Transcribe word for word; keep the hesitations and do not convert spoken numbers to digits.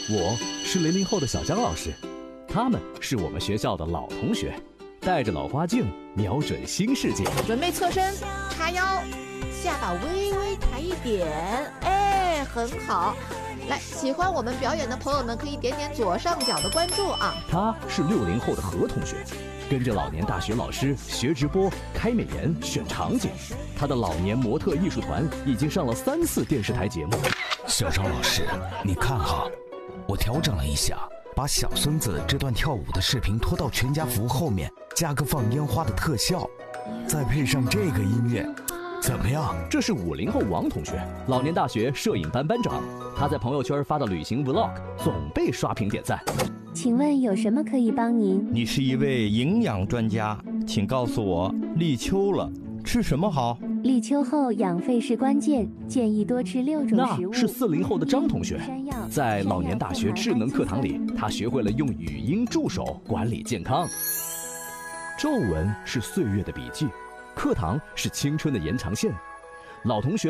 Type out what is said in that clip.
我是零零后的小张老师，他们是我们学校的老同学，带着老花镜，瞄准新世界。 准备侧身，叉腰，下巴微微抬一点，哎，很好。来，喜欢我们表演的朋友们可以点点左上角的关注啊。 他是六零后的何同学，跟着老年大学老师学直播、开美颜、选场景。他的老年模特艺术团已经上了三次电视台节目。 小张老师，你看哈，我调整了一下，把小孙子这段跳舞的视频拖到全家福后面，加个放烟花的特效，再配上这个音乐，怎么样？ 这是五零后王同学，老年大学摄影班班长。他在朋友圈发的旅行 vlog 总被刷屏点赞。 请问有什么可以帮您？ 你是一位营养专家，请告诉我，立秋了，吃什么好？ 立秋后养肺是关键，建议多吃六种食物。 那是四零后的张同学，在老年大学智能课堂里，他学会了用语音助手管理健康。皱纹是岁月的笔记，课堂是青春的延长线。老同学